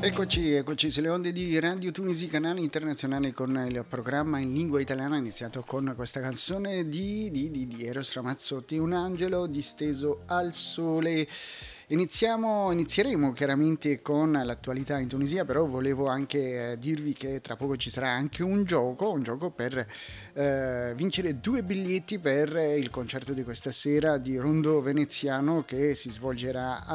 Eccoci sulle onde di Radio Tunisi, canale internazionale con il programma in lingua italiana, iniziato con questa canzone di Eros Ramazzotti, Un angelo disteso al sole. Inizieremo chiaramente con l'attualità in Tunisia, però volevo anche dirvi che tra poco ci sarà anche un gioco per vincere 2 biglietti per il concerto di questa sera di Rondo Veneziano che si svolgerà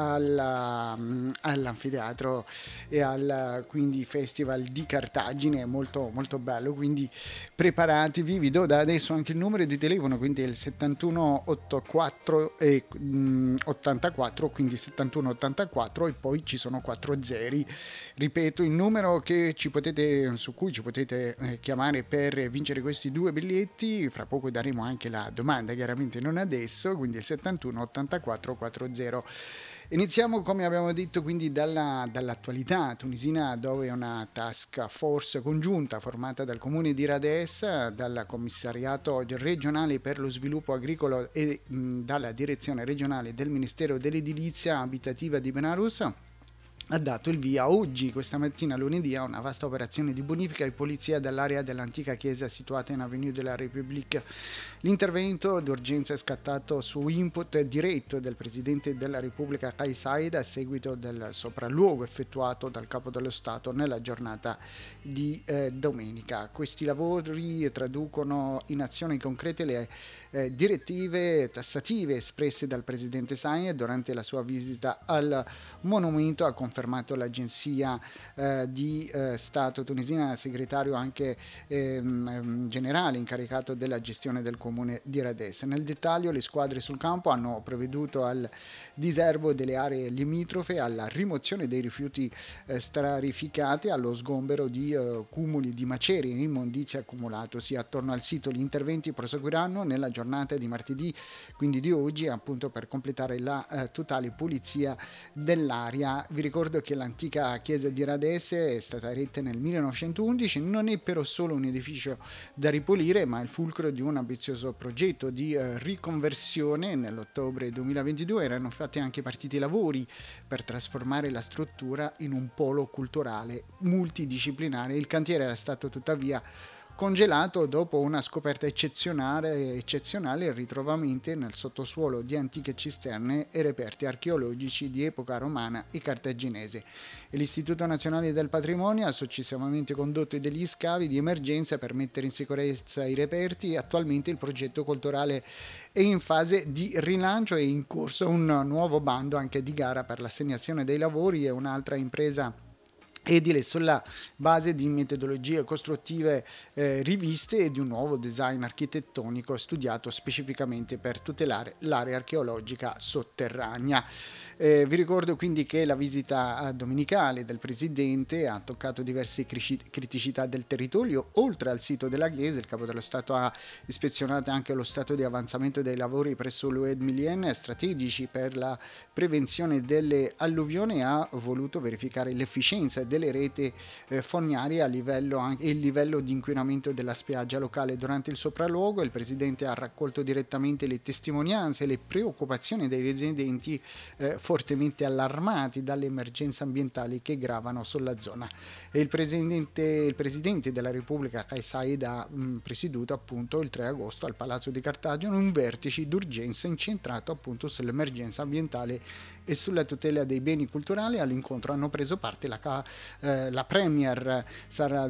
all'anfiteatro e al quindi Festival di Cartagine. È molto, molto bello, quindi preparatevi. Vi do da adesso anche il numero di telefono, quindi è il 71 84 e 84, quindi 71 84, e poi ci sono 4 zeri. Ripeto il numero su cui ci potete chiamare per vincere questi 2 biglietti. Fra poco daremo anche la domanda, chiaramente non adesso, quindi il 71 84 40. Iniziamo, come abbiamo detto, quindi dall'attualità tunisina, dove una task force congiunta formata dal comune di Rades, dal commissariato regionale per lo sviluppo agricolo e dalla direzione regionale del Ministero dell'Edilizia Abitativa di Benarus ha dato il via oggi, questa mattina lunedì, a una vasta operazione di bonifica e polizia dell'area dell'antica chiesa situata in Avenue de la République. L'intervento d'urgenza è scattato su input diretto del Presidente della Repubblica Kais Saied a seguito del sopralluogo effettuato dal Capo dello Stato nella giornata di domenica. Questi lavori traducono in azioni concrete le direttive tassative espresse dal Presidente Saied durante la sua visita al monumento, ha confermato l'agenzia di Stato tunisina, segretario anche generale incaricato della gestione del comune di Rades. Nel dettaglio, le squadre sul campo hanno provveduto al diserbo delle aree limitrofe, alla rimozione dei rifiuti strarificati, allo sgombero di cumuli di macerie e immondizie accumulatosi attorno al sito. Gli interventi proseguiranno nella giornata di martedì, quindi di oggi, appunto per completare la totale pulizia dell'area. Vi ricordo che l'antica chiesa di Rades è stata eretta nel 1911, non è però solo un edificio da ripulire, ma il fulcro di un ambizioso progetto di riconversione. Nell'ottobre 2022 erano infatti anche partiti i lavori per trasformare la struttura in un polo culturale multidisciplinare. Il cantiere era stato tuttavia congelato dopo una scoperta eccezionale, il ritrovamento nel sottosuolo di antiche cisterne e reperti archeologici di epoca romana e cartaginese. E l'Istituto Nazionale del Patrimonio ha successivamente condotto degli scavi di emergenza per mettere in sicurezza i reperti. Attualmente il progetto culturale è in fase di rilancio e in corso un nuovo bando anche di gara per l'assegnazione dei lavori e un'altra impresa edile sulla base di metodologie costruttive riviste e di un nuovo design architettonico studiato specificamente per tutelare l'area archeologica sotterranea. Vi ricordo quindi che la visita domenicale del Presidente ha toccato diverse criticità del territorio. Oltre al sito della chiesa, il Capo dello Stato ha ispezionato anche lo stato di avanzamento dei lavori presso l'UED Milien, strategici per la prevenzione delle alluvioni, e ha voluto verificare l'efficienza delle reti fognarie e il livello di inquinamento della spiaggia locale. Durante il sopralluogo il Presidente ha raccolto direttamente le testimonianze e le preoccupazioni dei residenti fortemente allarmati dalle emergenze ambientali che gravano sulla zona. E il Presidente della Repubblica Kais Saied ha presieduto appunto il 3 agosto al Palazzo di Cartagine un vertice d'urgenza incentrato appunto sull'emergenza ambientale e sulla tutela dei beni culturali. All'incontro hanno preso parte la Premier Sara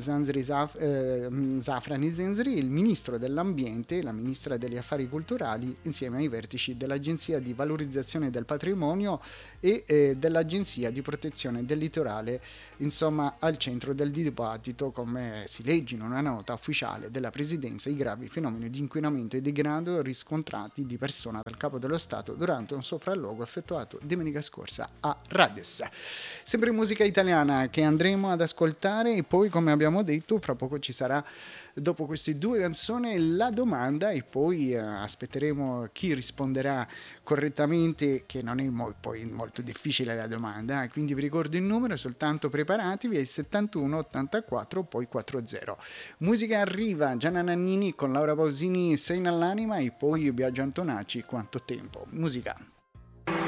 Zafrani Zenzri, il Ministro dell'Ambiente, la Ministra degli Affari Culturali, insieme ai vertici dell'Agenzia di Valorizzazione del Patrimonio e dell'Agenzia di Protezione del Litorale, insomma al centro del dibattito, come si legge in una nota ufficiale della Presidenza, i gravi fenomeni di inquinamento e degrado riscontrati di persona dal Capo dello Stato durante un sopralluogo effettuato domenica scorsa a Rades. Sempre musica italiana che andremo ad ascoltare, e poi, come abbiamo detto, fra poco ci sarà, dopo queste 2 canzoni, la domanda, e poi aspetteremo chi risponderà correttamente, che non è poi molto difficile la domanda, quindi vi ricordo il numero, soltanto preparatevi, è il 71 84 poi 40. Musica arriva, Gianna Nannini con Laura Pausini, Sei nell'anima, e poi Biagio Antonacci, Quanto tempo. Musica.